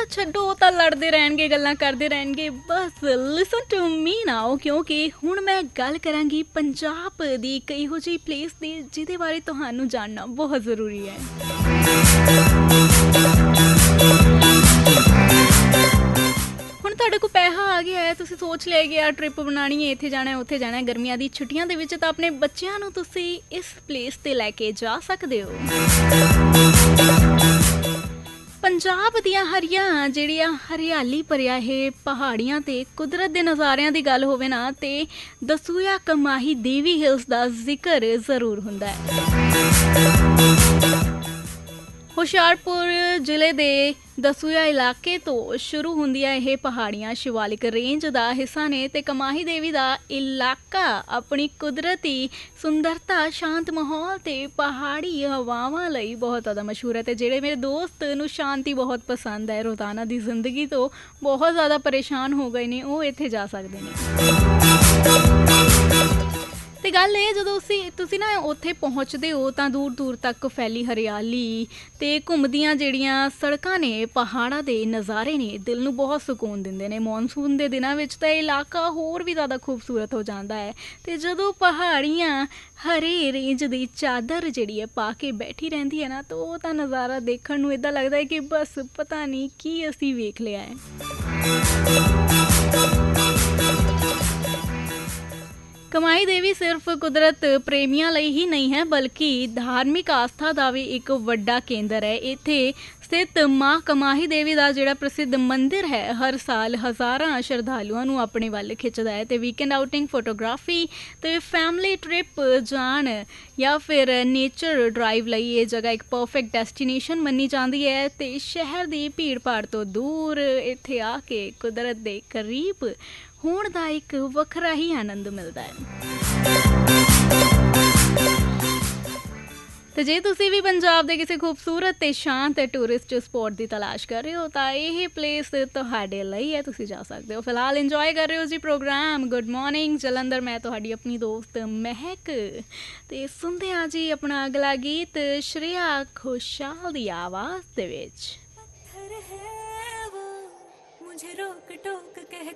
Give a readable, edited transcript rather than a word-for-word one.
ਛੱਡੋ, ਉਹ ਤਾਂ ਲੜਦੇ ਰਹਿਣਗੇ, ਗੱਲਾਂ ਕਰਦੇ ਰਹਿਣਗੇ। ਬਸ ਲਿਸਨ ਟੂ ਮੀ ਨਾਓ, ਕਿਉਂਕਿ ਹੁਣ ਮੈਂ ਗੱਲ ਕਰਾਂਗੀ ਪੰਜਾਬ ਦੀ ਇੱਕ ਇਹੋ ਜਿਹੀ ਪਲੇਸ ਦੀ ਜਿਹਦੇ ਬਾਰੇ ਤੁਹਾਨੂੰ ਜਾਣਨਾ ਬਹੁਤ ਜ਼ਰੂਰੀ ਹੈ। ਹੁਣ ਤੁਹਾਡੇ ਕੋਲ ਪੈਸਾ ਆ ਗਿਆ ਹੈ, ਤੁਸੀਂ ਸੋਚ ਲਿਆ ਕਿ ਟ੍ਰਿਪ ਬਣਾਉਣੀ ਹੈ, ਇੱਥੇ ਜਾਣਾ ਉੱਥੇ ਜਾਣਾ ਗਰਮੀਆਂ ਦੀ ਛੁੱਟੀਆਂ ਦੇ ਵਿੱਚ, ਤਾਂ ਆਪਣੇ ਬੱਚਿਆਂ ਨੂੰ ਤੁਸੀਂ ਇਸ ਪਲੇਸ 'ਤੇ ਲੈ ਕੇ ਜਾ ਸਕਦੇ ਹੋ। ਪੰਜਾਬ ਦੀਆਂ ਜਿਹੜੀਆਂ ਹਰਿਆਲੀ ਭਰਿਆ ਇਹ ਪਹਾੜੀਆਂ ਤੇ ਕੁਦਰਤ ਦੇ ਨਜ਼ਾਰਿਆਂ ਦੀ ਗੱਲ ਹੋਵੇ ਨਾ, ਤੇ ਦਸੂਆ ਕਮਾਹੀ ਦੇਵੀ ਹਿਲਸ ਦਾ ਜ਼ਿਕਰ ਜ਼ਰੂਰ ਹੁੰਦਾ ਹੈ। ਹੁਸ਼ਿਆਰਪੁਰ ਜ਼ਿਲ੍ਹੇ ਦੇ ਦਸੂਆ ਇਲਾਕੇ ਤੋਂ ਸ਼ੁਰੂ ਹੁੰਦੀਆਂ ਇਹ ਪਹਾੜੀਆਂ ਸ਼ਿਵਾਲਿਕ ਰੇਂਜ ਦਾ ਹਿੱਸਾ ਨੇ, ਤੇ ਕਮਾਹੀ ਦੇਵੀ ਦਾ ਇਲਾਕਾ ਆਪਣੀ ਕੁਦਰਤੀ ਸੁੰਦਰਤਾ, ਸ਼ਾਂਤ ਮਾਹੌਲ ਤੇ ਪਹਾੜੀ ਹਵਾਵਾਂ ਲਈ ਬਹੁਤ ਜ਼ਿਆਦਾ ਮਸ਼ਹੂਰ ਹੈ। ਤੇ ਜਿਹੜੇ ਮੇਰੇ ਦੋਸਤ ਨੂੰ ਸ਼ਾਂਤੀ ਬਹੁਤ ਪਸੰਦ ਹੈ, ਰੋਜ਼ਾਨਾ ਦੀ ਜ਼ਿੰਦਗੀ ਤੋਂ ਬਹੁਤ ਜ਼ਿਆਦਾ ਪਰੇਸ਼ਾਨ ਹੋ ਗਏ ਨੇ, ਉਹ ਇੱਥੇ ਜਾ ਸਕਦੇ ਨੇ। ਤੇ ਗੱਲ ਇਹ, ਜਦੋਂ ਤੁਸੀਂ ਨਾ ਉੱਥੇ ਪਹੁੰਚਦੇ ਹੋ ਤਾਂ ਦੂਰ ਦੂਰ ਤੱਕ ਫੈਲੀ ਹਰਿਆਲੀ ਤੇ ਘੁੰਮਦੀਆਂ ਜਿਹੜੀਆਂ ਸੜਕਾਂ ਨੇ, ਪਹਾੜਾਂ ਦੇ ਨਜ਼ਾਰੇ ਨੇ, ਦਿਲ ਨੂੰ ਬਹੁਤ ਸਕੂਨ ਦਿੰਦੇ ਨੇ। ਮੌਨਸੂਨ ਦੇ ਦਿਨਾਂ ਵਿੱਚ ਤਾਂ ਇਹ ਇਲਾਕਾ ਹੋਰ ਵੀ ਜ਼ਿਆਦਾ ਖੂਬਸੂਰਤ ਹੋ ਜਾਂਦਾ ਹੈ। ਤੇ ਜਦੋਂ ਪਹਾੜੀਆਂ ਹਰੇ ਰੇਂਜ ਦੀ ਚਾਦਰ ਜਿਹੜੀ ਹੈ ਪਾ ਕੇ ਬੈਠੀ ਰਹਿੰਦੀ ਹੈ ਨਾ, ਤਾਂ ਉਹ ਤਾਂ ਨਜ਼ਾਰਾ ਦੇਖਣ ਨੂੰ ਇੱਦਾਂ ਲੱਗਦਾ ਹੈ ਕਿ ਬਸ ਪਤਾ ਨਹੀਂ ਕੀ ਅਸੀਂ ਵੇਖ ਲਿਆ ਹੈ। ਕਮਾਹੀ ਦੇਵੀ ਸਿਰਫ ਕੁਦਰਤ ਪ੍ਰੇਮੀਆਂ ਲਈ ਹੀ ਨਹੀਂ ਹੈ, ਬਲਕਿ ਧਾਰਮਿਕ ਆਸਥਾ ਦਾ ਵੀ ਇੱਕ ਵੱਡਾ ਕੇਂਦਰ ਹੈ। ਇੱਥੇ ਸਥਿਤ ਮਾਂ ਕਮਾਹੀ ਦੇਵੀ ਦਾ ਜਿਹੜਾ ਪ੍ਰਸਿੱਧ ਮੰਦਿਰ ਹੈ, ਹਰ ਸਾਲ ਹਜ਼ਾਰਾਂ ਸ਼ਰਧਾਲੂਆਂ ਨੂੰ ਆਪਣੇ ਵੱਲ ਖਿੱਚਦਾ ਹੈ। ਤੇ ਵੀਕਐਂਡ ਆਊਟਿੰਗ, ਫੋਟੋਗ੍ਰਾਫੀ ਤੇ ਫੈਮਿਲੀ ਟ੍ਰਿਪ ਜਾਣ ਜਾਂ ਫਿਰ ਨੇਚਰ ਡਰਾਈਵ ਲਈ ਇਹ ਜਗ੍ਹਾ ਇੱਕ ਪਰਫੈਕਟ ਡੈਸਟੀਨੇਸ਼ਨ ਮੰਨੀ ਜਾਂਦੀ ਹੈ। ਤੇ ਸ਼ਹਿਰ ਦੀ ਭੀੜ ਭਾੜ ਤੋਂ ਦੂਰ ਇੱਥੇ ਆ ਕੇ ਕੁਦਰਤ ਦੇ ਕਰੀਬ ਹੋਣ ਦਾ ਇੱਕ ਵੱਖਰਾ ਹੀ ਆਨੰਦ ਮਿਲਦਾ ਹੈ। ਤੇ ਜੇ ਤੁਸੀਂ ਵੀ ਪੰਜਾਬ ਦੇ ਕਿਸੇ ਖੂਬਸੂਰਤ ਤੇ ਸ਼ਾਂਤ ਟੂਰਿਸਟ ਸਪੌਟ ਦੀ ਤਲਾਸ਼ ਕਰ ਰਹੇ ਹੋ ਤਾਂ ਇਹ ਪਲੇਸ ਤੁਹਾਡੇ ਲਈ ਹੈ, ਤੁਸੀਂ ਜਾ ਸਕਦੇ ਹੋ। ਫਿਲਹਾਲ ਇੰਜੋਏ ਕਰ ਰਹੇ ਹੋ ਜੀ ਪ੍ਰੋਗਰਾਮ ਗੁੱਡ ਮਾਰਨਿੰਗ ਜਲੰਧਰ, ਮੈਂ ਤੁਹਾਡੀ ਆਪਣੀ ਦੋਸਤ ਮਹਿਕ। ਤੇ ਸੁਣਦੇ ਹਾਂ ਜੀ ਆਪਣਾ ਅਗਲਾ ਗੀਤ ਸ਼੍ਰੇਆ ਘੋਸ਼ਾਲ ਦੀ ਆਵਾਜ਼ ਦੇ ਵਿੱਚ। मुझे रोक टोक कह